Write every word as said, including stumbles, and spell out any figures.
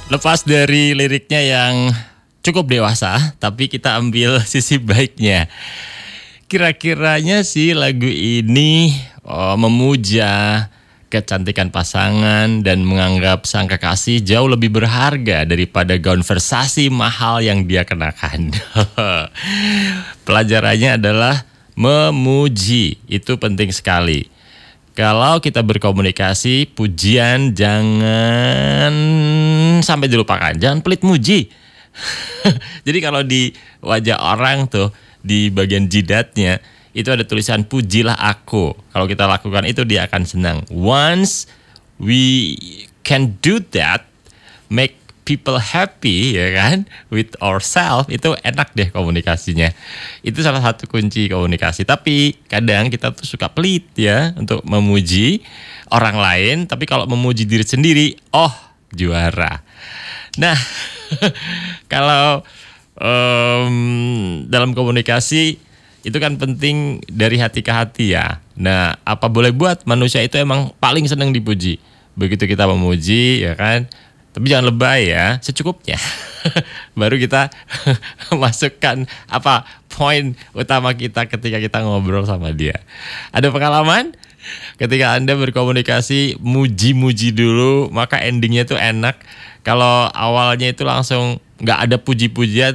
Lepas dari liriknya yang cukup dewasa, tapi kita ambil sisi baiknya. Kira-kiranya sih lagu ini oh, memuja kecantikan pasangan dan menganggap sang kekasih jauh lebih berharga daripada konversasi mahal yang dia kenakan. Pelajarannya adalah memuji, itu penting sekali. Kalau kita berkomunikasi, pujian jangan sampai dilupakan, jangan pelit muji. Jadi kalau di wajah orang tuh, di bagian jidatnya, itu ada tulisan pujilah aku. Kalau kita lakukan itu dia akan senang. Once we can do that, make people happy, ya kan, with ourselves, itu enak deh komunikasinya. Itu salah satu kunci komunikasi. Tapi kadang kita tuh suka pelit ya untuk memuji orang lain, tapi kalau memuji diri sendiri, oh juara. Nah, kalau um, dalam komunikasi itu kan penting dari hati ke hati ya. Nah, apa boleh buat, manusia itu emang paling senang dipuji. Begitu kita memuji, ya kan, tapi jangan lebay ya, secukupnya. Baru kita masukkan apa poin utama kita ketika kita ngobrol sama dia. Ada pengalaman? Ketika Anda berkomunikasi, muji-muji dulu, maka endingnya tuh enak. Kalau awalnya itu langsung nggak ada puji-pujian,